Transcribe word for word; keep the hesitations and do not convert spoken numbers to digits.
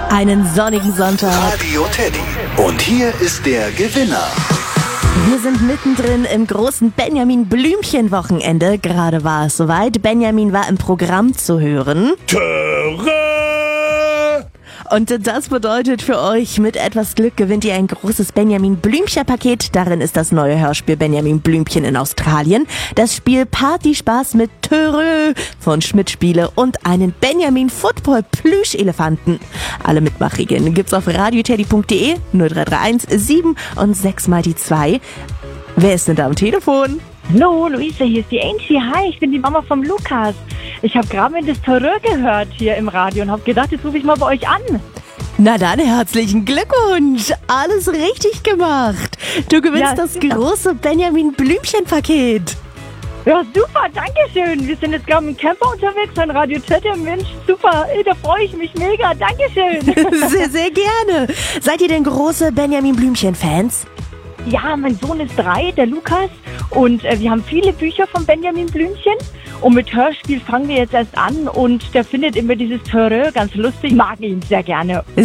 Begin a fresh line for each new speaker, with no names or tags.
Einen sonnigen Sonntag.
Radio Teddy. Und hier ist der Gewinner.
Wir sind mittendrin im großen Benjamin Blümchen-Wochenende. Gerade war es soweit. Benjamin war im Programm zu hören.
Töre!
Und das bedeutet für euch, mit etwas Glück gewinnt ihr ein großes Benjamin Blümchen-Paket. Darin ist das neue Hörspiel Benjamin Blümchen in Australien, das Spiel Partyspaß mit Töre von Schmidt Spiele und einen Benjamin Football Plüschelefanten. Alle Mitmachregeln gibt's auf radioteddy punkt de, null drei drei eins sieben und sechs mal die zwei. Wer ist denn da am Telefon?
Hallo, Luise, hier ist die Angie. Hi, ich bin die Mama vom Lukas. Ich habe gerade mit das Töre gehört hier im Radio und habe gedacht, jetzt rufe ich mal bei euch an.
Na dann, herzlichen Glückwunsch. Alles richtig gemacht. Du gewinnst
Ja,
das
super.
große Benjamin Blümchen-Paket.
Ja, super, danke schön. Wir sind jetzt gerade mit dem Camper unterwegs an Radio Teddy. Mensch, super, ey, da freue ich mich mega. Dankeschön.
Sehr, sehr gerne. Seid ihr denn große Benjamin Blümchen-Fans?
Ja, mein Sohn ist drei, der Lukas. Und äh, wir haben viele Bücher von Benjamin Blümchen. Und mit Hörspiel fangen wir jetzt erst an. Und der findet immer dieses Töre ganz lustig. Mag ihn sehr gerne.